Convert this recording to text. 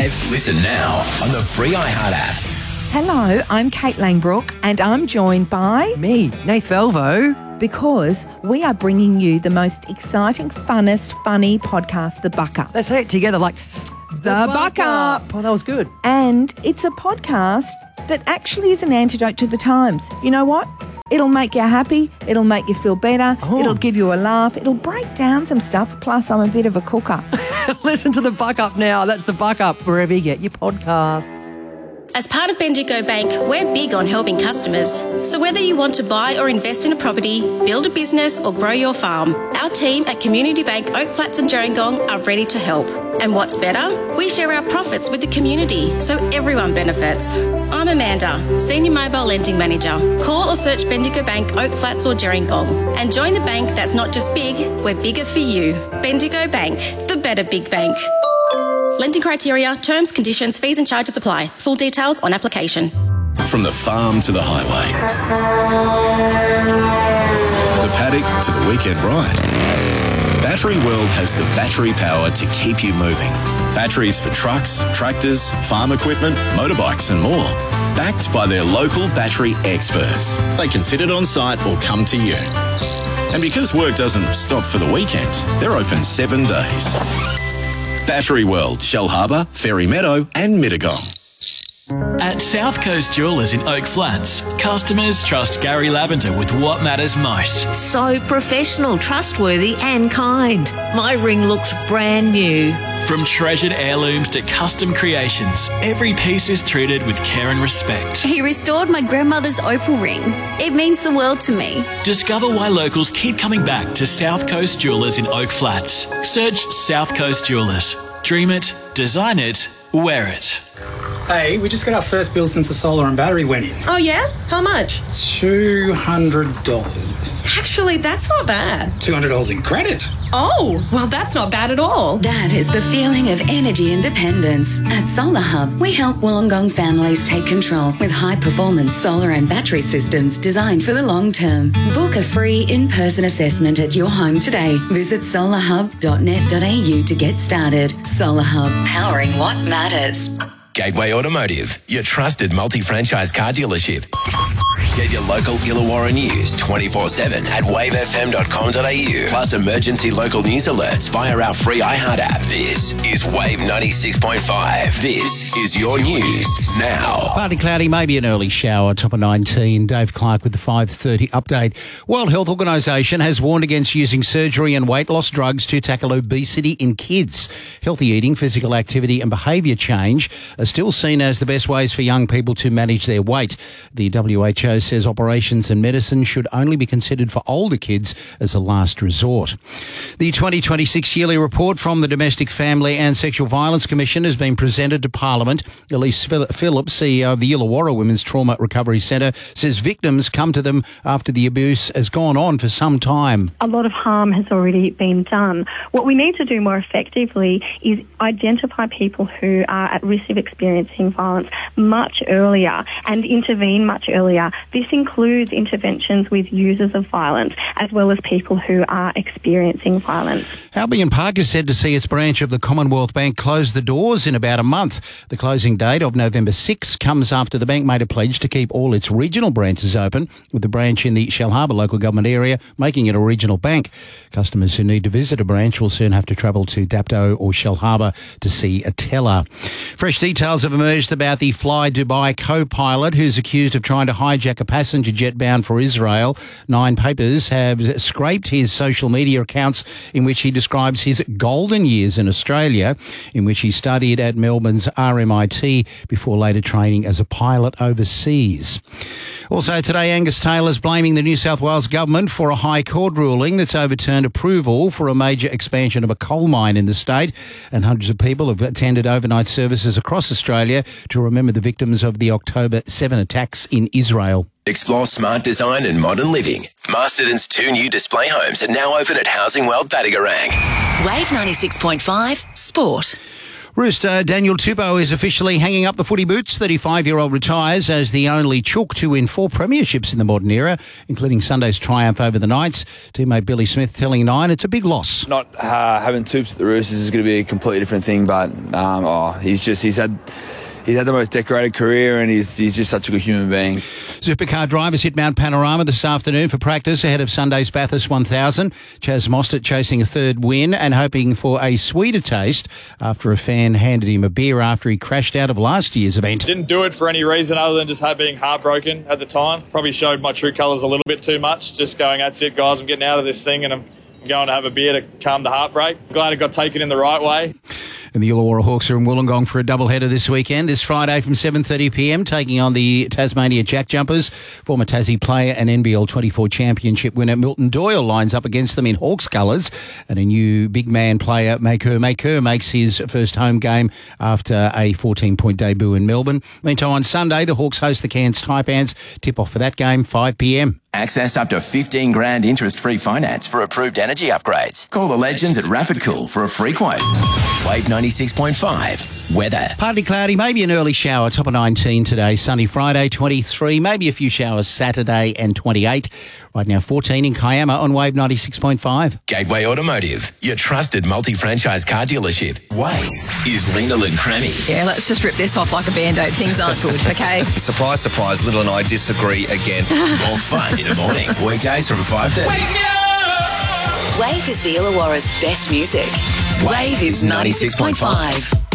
Wave. Listen now on the free iHeart app. Hello, I'm Kate Langbrook and I'm joined by... Me, Nath Velvo. Because we are bringing you the most exciting, funnest, funny podcast, The Buck Up. Let's say it together like... The Buck Up. Oh, that was good. And it's a podcast that actually is an antidote to the times. You know what? It'll make you happy. It'll make you feel better. Oh. It'll give you a laugh. It'll break down some stuff. Plus, I'm a bit of a cooker. Listen to The Buck Up now. That's The Buck Up, wherever you get your podcasts. As part of Bendigo Bank, we're big on helping customers. So whether you want to buy or invest in a property, build a business or grow your farm, our team at Community Bank Oak Flats and Gerringong are ready to help. And what's better? We share our profits with the community, so everyone benefits. I'm Amanda, Senior Mobile Lending Manager. Call or search Bendigo Bank Oak Flats or Gerringong and join the bank that's not just big, we're bigger for you. Bendigo Bank, the better big bank. Lending criteria, terms, conditions, fees and charges apply. Full details on application. From the farm to the highway, the paddock to the weekend ride, Battery World has the battery power to keep you moving. Batteries for trucks, tractors, farm equipment, motorbikes and more. Backed by their local battery experts. They can fit it on site or come to you. And because work doesn't stop for the weekend, they're open 7 days. Battery World, Shell Harbour, Ferry Meadow and Mittagong. At South Coast Jewellers in Oak Flats, customers trust Gary Lavender with what matters most. So professional, trustworthy and kind. My ring looks brand new. From treasured heirlooms to custom creations, every piece is treated with care and respect. He restored my grandmother's opal ring. It means the world to me. Discover why locals keep coming back to South Coast Jewellers in Oak Flats. Search South Coast Jewellers. Dream it, design it, wear it. Hey, we just got our first bill since the solar and battery went in. Oh, yeah? How much? $200. Actually, that's not bad. $200 in credit. Oh, well, that's not bad at all. That is the feeling of energy independence. At Solar Hub, we help Wollongong families take control with high-performance solar and battery systems designed for the long term. Book a free in-person assessment at your home today. Visit solarhub.net.au to get started. Solar Hub, powering what matters. Gateway Automotive, your trusted multi-franchise car dealership. Get your local Illawarra news 24/7 at wavefm.com.au. Plus emergency local news alerts via our free iHeart app. This is Wave 96.5. This is your news now. Partly cloudy, maybe an early shower, top of 19. Dave Clark with the 5:30 update. World Health Organisation has warned against using surgery and weight loss drugs to tackle obesity in kids. Healthy eating, physical activity and behaviour change are still seen as the best ways for young people to manage their weight. The WHO says operations and medicine should only be considered for older kids as a last resort. The 2026 yearly report from the Domestic Family and Sexual Violence Commission has been presented to Parliament. Elise Phillips, CEO of the Illawarra Women's Trauma Recovery Centre, says victims come to them after the abuse has gone on for some time. A lot of harm has already been done. What we need to do more effectively is identify people who are at risk of experiencing violence much earlier and intervene much earlier. This includes interventions with users of violence as well as people who are experiencing violence. Albion Park is said to see its branch of the Commonwealth Bank close the doors in about a month. The closing date of November 6 comes after the bank made a pledge to keep all its regional branches open, with the branch in the Shell Harbour local government area making it a regional bank. Customers who need to visit a branch will soon have to travel to Dapto or Shell Harbour to see a teller. Fresh details have emerged about the Fly Dubai co-pilot who's accused of trying to hijack a passenger jet bound for Israel. 9 papers have scraped his social media accounts in which he describes his golden years in Australia, in which he studied at Melbourne's RMIT before later training as a pilot overseas. Also today, Angus Taylor's blaming the New South Wales government for a High Court ruling that's overturned approval for a major expansion of a coal mine in the state, and hundreds of people have attended overnight services across Australia to remember the victims of the October 7 attacks in Israel. Explore smart design and modern living. Masterton's 2 new display homes are now open at Housing World Battigarang. Wave 96.5 Sport. Rooster Daniel Tupou is officially hanging up the footy boots. 35-year-old retires as the only chook to win 4 premierships in the modern era, including Sunday's triumph over the Knights. Teammate Billy Smith telling Nine it's a big loss. Not having Tupes at the Roosters is going to be a completely different thing, but he's had the most decorated career, and he's just such a good human being. Supercar drivers hit Mount Panorama this afternoon for practice ahead of Sunday's Bathurst 1000. Chaz Mostert chasing a third win and hoping for a sweeter taste after a fan handed him a beer after he crashed out of last year's event. Didn't do it for any reason other than just being heartbroken at the time. Probably showed my true colours a little bit too much. Just going, that's it, guys, I'm getting out of this thing, and I'm going to have a beer to calm the heartbreak. Glad it got taken in the right way. And the Illawarra Hawks are in Wollongong for a doubleheader this weekend. This Friday from 7:30pm, taking on the Tasmania Jack Jumpers. Former Tassie player and NBL 24 championship winner Milton Doyle lines up against them in Hawks colours. And a new big man player, Maker makes his first home game after a 14-point debut in Melbourne. Meantime, on Sunday, the Hawks host the Cairns Taipans. Tip-off for that game, 5pm. Access up to 15 grand interest-free finance for approved energy upgrades. Call the legends at Rapid Cool for a free quote. Wave 96.5. Weather. Partly cloudy, maybe an early shower. Top of 19 today. Sunny Friday, 23. Maybe a few showers Saturday and 28. Right now, 14 in Kiama on Wave 96.5. Gateway Automotive, your trusted multi-franchise car dealership. Wave is Linda and Crammy. Yeah, let's just rip this off like a Band-Aid. Things aren't good, okay? Surprise, surprise, Little and I disagree again. More fun in the morning. Weekdays from 5:30. Wave is the Illawarra's best music. Wave is 96.5.